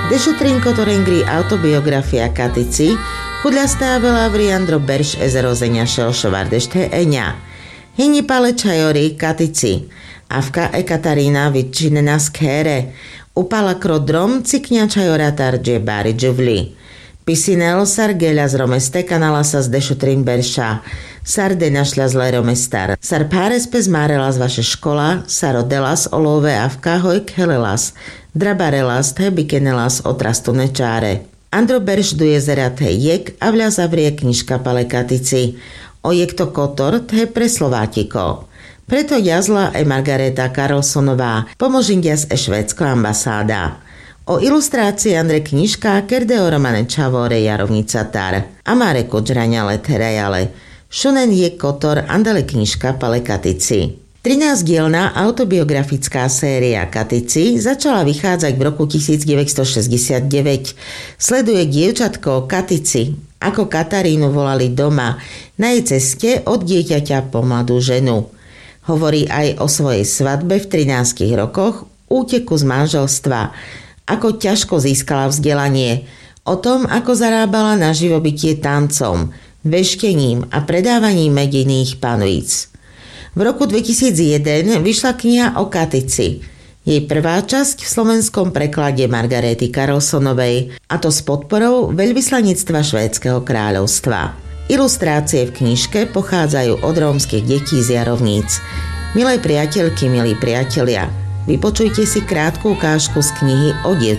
Deșutrin Kotorengri autobiografia Katici, hudľastávela Vriandro Berš ezerozenia šelšovardešте eňa. Hini palečajori Katici, avka Ekatarina vyčinena skére, upala krodrom cikňačajora tarđe bari džuvli. Pisinel sar geľa z romeste kanala sa z Deșutrin Berša, sar de našľa zle romestar, sar páres pez márelas vaše škola, sar odelas olove avka hojk helelas, drabarelas te bikenelas otrastu nečáre. Andro Berš du jezera te jek a vľa zavrie knižka pale Katici. O jekto kotor te pre Slovátiko. Preto jazla e Margareta Karlssonová, pomožindia z švédsko ambasáda. O ilustrácii Andre knižka kerde o romane Čavore jarovnica tar. Amare kočraňale terajale. Šunen je kotor andale knižka pale Katici. 13-dielna autobiografická séria Katici začala vychádzať v roku 1969. Sleduje dievčatko Katici, ako Katarínu volali doma, na jej ceste od dieťaťa po mladú ženu. Hovorí aj o svojej svadbe v 13 rokoch, úteku z manželstva, ako ťažko získala vzdelanie, o tom, ako zarábala na živobytie tancom, veštením a predávaním medených panvíc. V roku 2001 vyšla kniha o Katici. Jej prvá časť v slovenskom preklade Margarety Karlssonovej, a to s podporou veľvyslanectva Švédskeho kráľovstva. Ilustrácie v knižke pochádzajú od rómskych detí z Jarovníc. Milé priateľky, milí priatelia, vypočujte si krátku ukážku z knihy o dievčatách